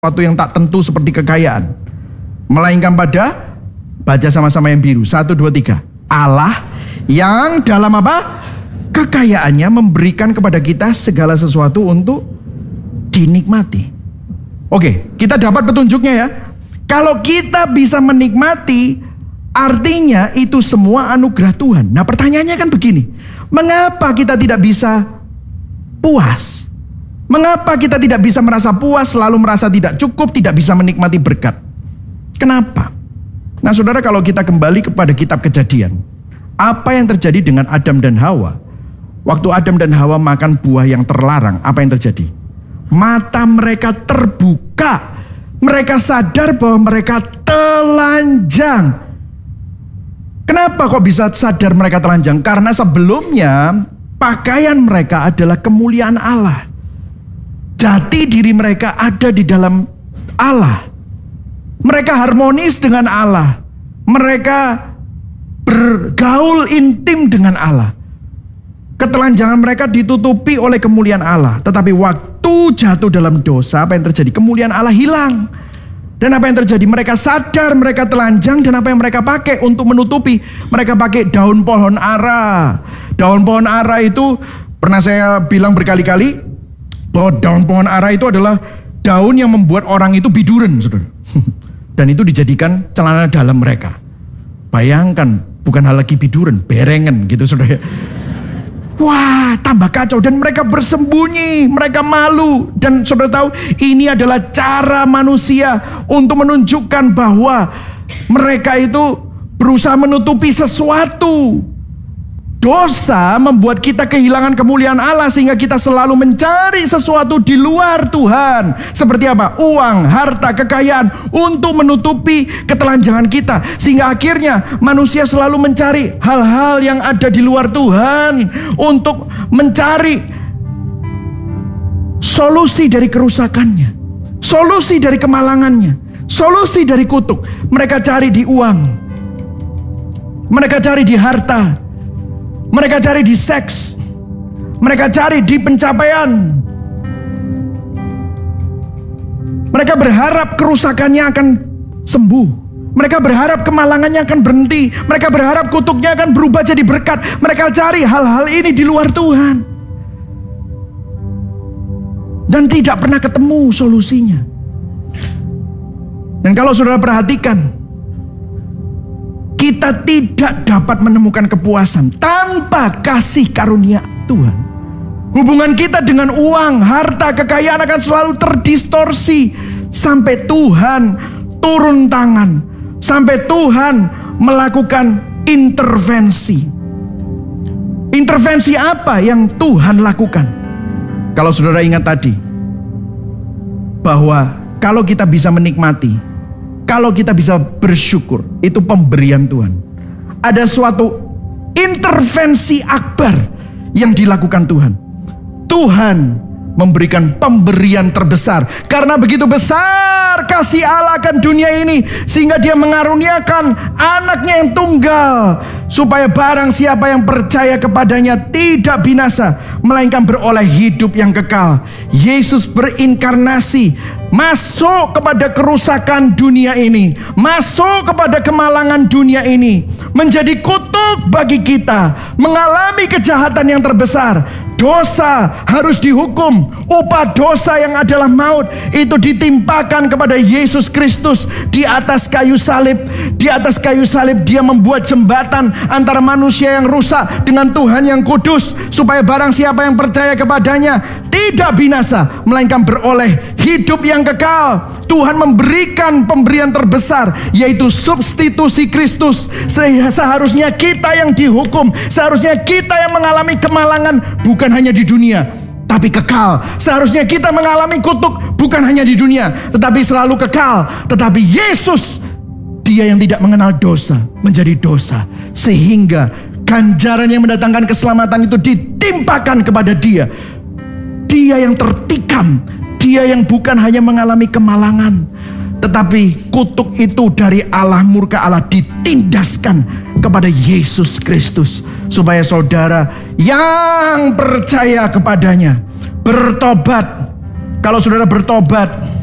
sesuatu yang tak tentu seperti kekayaan, melainkan pada, baca sama-sama yang biru, 1, 2, 3. Allah yang dalam apa? Kekayaannya memberikan kepada kita segala sesuatu untuk dinikmati. Oke, kita dapat petunjuknya ya. Kalau kita bisa menikmati, artinya itu semua anugerah Tuhan. Nah, pertanyaannya kan begini, mengapa kita tidak bisa puas? Mengapa kita tidak bisa merasa puas, selalu merasa tidak cukup, tidak bisa menikmati berkat? Kenapa? Nah saudara, kalau kita kembali kepada kitab Kejadian, apa yang terjadi dengan Adam dan Hawa? Waktu Adam dan Hawa makan buah yang terlarang, apa yang terjadi? Mata mereka terbuka. Mereka sadar bahwa mereka telanjang. Kenapa kok bisa sadar mereka telanjang? Karena sebelumnya pakaian mereka adalah kemuliaan Allah. Jati diri mereka ada di dalam Allah. Mereka harmonis dengan Allah. Mereka bergaul intim dengan Allah. Ketelanjangan mereka ditutupi oleh kemuliaan Allah. Tetapi waktu jatuh dalam dosa, apa yang terjadi? Kemuliaan Allah hilang. Dan apa yang terjadi? Mereka sadar mereka telanjang, dan apa yang mereka pakai untuk menutupi? Mereka pakai daun pohon ara. Daun pohon ara itu pernah saya bilang berkali-kali, bahwa daun pohon ara itu adalah daun yang membuat orang itu biduran, saudara. Dan itu dijadikan celana dalam mereka. Bayangkan, bukan hal lagi biduran, berengen gitu, saudara. Wah, tambah kacau. Dan mereka bersembunyi, mereka malu. Dan saudara tahu, ini adalah cara manusia untuk menunjukkan bahwa mereka itu berusaha menutupi sesuatu. Dosa membuat kita kehilangan kemuliaan Allah, sehingga kita selalu mencari sesuatu di luar Tuhan. Seperti apa? Uang, harta, kekayaan, untuk menutupi ketelanjangan kita. Sehingga akhirnya manusia selalu mencari hal-hal yang ada di luar Tuhan, untuk mencari solusi dari kerusakannya, solusi dari kemalangannya, solusi dari kutuk. Mereka cari di uang, mereka cari di harta, mereka cari di seks, mereka cari di pencapaian. Mereka berharap kerusakannya akan sembuh. Mereka berharap kemalangannya akan berhenti. Mereka berharap kutuknya akan berubah jadi berkat. Mereka cari hal-hal ini di luar Tuhan, dan tidak pernah ketemu solusinya. Dan kalau saudara perhatikan, kita tidak dapat menemukan kepuasan tanpa kasih karunia Tuhan. Hubungan kita dengan uang, harta, kekayaan akan selalu terdistorsi sampai Tuhan turun tangan, sampai Tuhan melakukan intervensi. Intervensi apa yang Tuhan lakukan? Kalau saudara ingat tadi, bahwa kalau kita bisa menikmati, kalau kita bisa bersyukur, itu pemberian Tuhan. Ada suatu intervensi akbar yang dilakukan Tuhan. Tuhan memberikan pemberian terbesar. Karena begitu besar kasih Allah akan dunia ini, sehingga dia mengaruniakan anaknya yang tunggal, supaya barang siapa yang percaya kepadanya tidak binasa, melainkan beroleh hidup yang kekal. Yesus berinkarnasi, masuk kepada kerusakan dunia ini, masuk kepada kemalangan dunia ini, menjadi kutuk bagi kita, mengalami kejahatan yang terbesar. Dosa harus dihukum. Upah dosa yang adalah maut itu ditimpakan kepada Yesus Kristus di atas kayu salib. Di atas kayu salib dia membuat jembatan antara manusia yang rusak dengan Tuhan yang kudus, supaya barang siapa yang percaya kepadanya tidak binasa, melainkan beroleh hidup yang kekal. Tuhan memberikan pemberian terbesar, yaitu substitusi Kristus. Seharusnya kita yang dihukum, seharusnya kita yang mengalami kemalangan, bukan hanya di dunia, tapi kekal. Seharusnya kita mengalami kutuk, bukan hanya di dunia, tetapi selalu kekal. Tetapi Yesus, dia yang tidak mengenal dosa, menjadi dosa, sehingga ganjaran yang mendatangkan keselamatan itu ditimpakan kepada dia. Dia yang tertikam, dia yang bukan hanya mengalami kemalangan, tetapi kutuk itu dari Allah, murka Allah ditindaskan kepada Yesus Kristus, supaya saudara yang percaya kepadanya bertobat. Kalau saudara bertobat,